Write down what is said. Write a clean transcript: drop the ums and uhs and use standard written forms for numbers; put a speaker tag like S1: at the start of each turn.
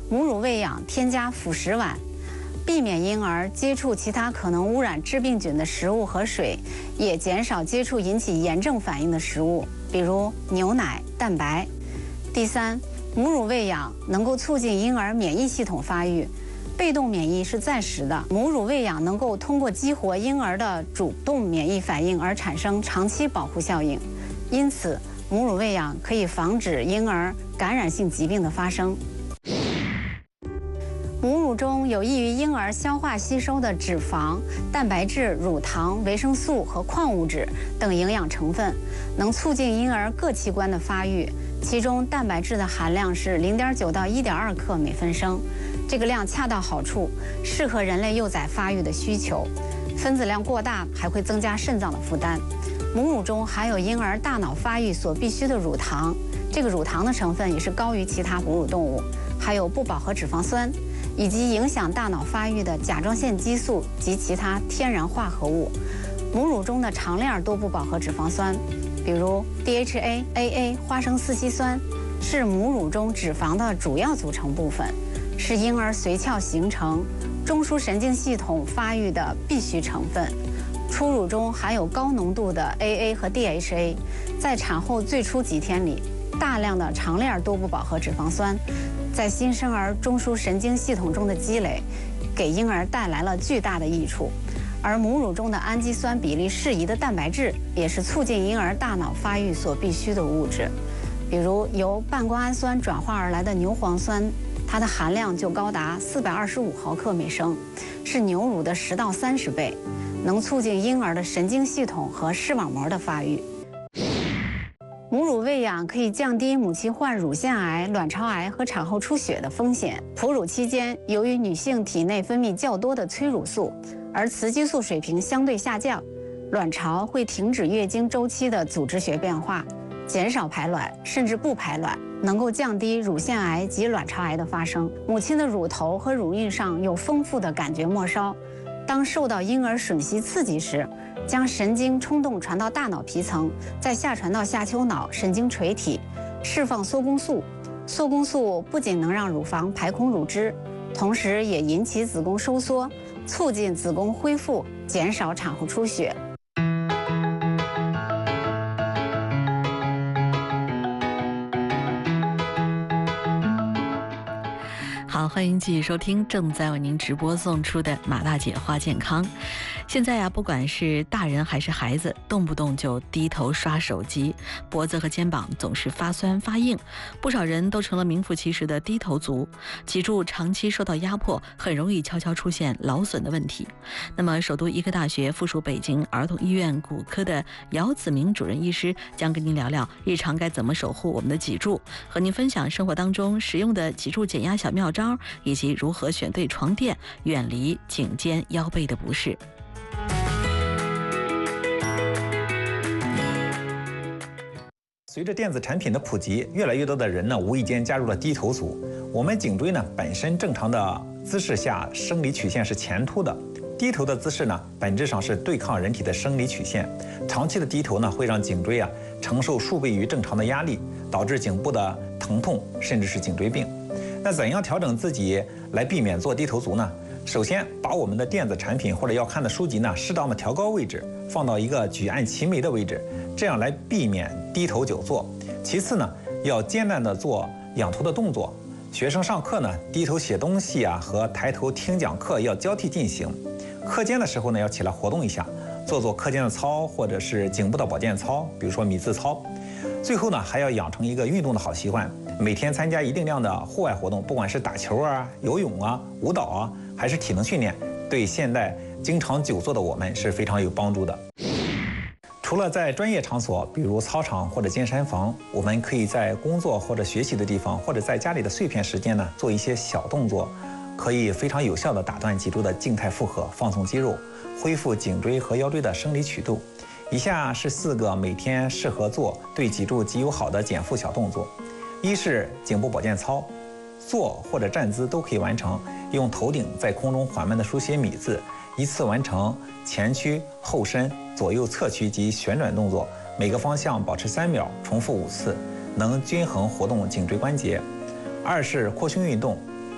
S1: 母乳喂养添加辅食碗，避免婴儿接触其他可能污染致病菌的食物和水，也减少接触引起炎症反应的食物，比如牛奶、蛋白。第三，母乳喂养能够促进婴儿免疫系统发育。被动免疫是暂时的，母乳喂养能够通过激活婴儿的主动免疫反应而产生长期保护效应。因此，母乳喂养可以防止婴儿感染性疾病的发生。母乳中有益于婴儿消化吸收的脂肪、蛋白质、乳糖、维生素和矿物质等营养成分，能促进婴儿各器官的发育。其中蛋白质的含量是0.9到1.2克每分升，这个量恰到好处，适合人类幼崽发育的需求。分子量过大还会增加肾脏的负担。母乳中含有婴儿大脑发育所必需的乳糖，这个乳糖的成分也是高于其他哺乳动物，还有不饱和脂肪酸，以及影响大脑发育的甲状腺激素及其他天然化合物。母乳中的长链多不饱和脂肪酸，比如 DHA、AA、花生四烯酸，是母乳中脂肪的主要组成部分，是婴儿髓鞘形成、中枢神经系统发育的必需成分。初乳中含有高浓度的 AA 和 DHA， 在产后最初几天里，大量的长链多不饱和脂肪酸在新生儿中枢神经系统中的积累，给婴儿带来了巨大的益处。而母乳中的氨基酸比例适宜的蛋白质，也是促进婴儿大脑发育所必需的物质。比如由半胱氨酸转化而来的牛磺酸，它的含量就高达425毫克每升，是牛乳的10到30倍，能促进婴儿的神经系统和视网膜的发育。母乳喂养可以降低母亲患乳腺癌、卵巢癌和产后出血的风险。哺乳期间，由于女性体内分泌较多的催乳素，而雌激素水平相对下降，卵巢会停止月经周期的组织学变化，减少排卵，甚至不排卵，能够降低乳腺癌及卵巢癌的发生。母亲的乳头和乳晕上有丰富的感觉末梢，当受到婴儿吮吸刺激时，将神经冲动传到大脑皮层，再下传到下丘脑神经垂体，释放缩宫素。缩宫素不仅能让乳房排空乳汁，同时也引起子宫收缩，促进子宫恢复，减少产后出血。
S2: 好，欢迎继续收听正在为您直播送出的马大姐话健康。现在呀，不管是大人还是孩子，动不动就低头刷手机，脖子和肩膀总是发酸发硬，不少人都成了名副其实的低头族。脊柱长期受到压迫，很容易悄悄出现劳损的问题。那么，首都医科大学附属北京儿童医院骨科的姚子明主任医师将跟您聊聊日常该怎么守护我们的脊柱，和您分享生活当中实用的脊柱减压小妙招，以及如何选对床垫，远离颈肩腰背的不适。
S3: 随着电子产品的普及，越来越多的人呢，无意间加入了低头族。我们颈椎呢，本身正常的姿势下，生理曲线是前凸的。低头的姿势呢，本质上是对抗人体的生理曲线。长期的低头呢，会让颈椎承受数倍于正常的压力，导致颈部的疼痛，甚至是颈椎病。那怎样调整自己来避免做低头族呢？首先，把我们的电子产品或者要看的书籍呢，适当的调高位置，放到一个举案齐眉的位置，这样来避免低头久坐。其次呢，要艰难的做仰头的动作。学生上课呢，低头写东西和抬头听讲课要交替进行。课间的时候呢，要起来活动一下，做做课间的操，或者是颈部的保健操，比如说米字操。最后呢，还要养成一个运动的好习惯，每天参加一定量的户外活动，不管是打球游泳舞蹈还是体能训练，对现代经常久坐的我们是非常有帮助的。除了在专业场所，比如操场或者健身房，我们可以在工作或者学习的地方，或者在家里的碎片时间呢，做一些小动作，可以非常有效地打断脊柱的静态负荷，放松肌肉，恢复颈椎和腰椎的生理曲度。以下是4个每天适合做、对脊柱极友好的减负小动作。一是颈部保健操，坐或者站姿都可以完成，用头顶在空中缓慢地书写米字，依次完成前屈、后伸、左右侧屈及旋转动作，每个方向保持3秒，重复5次，能均衡活动颈椎关节。二是扩胸运动，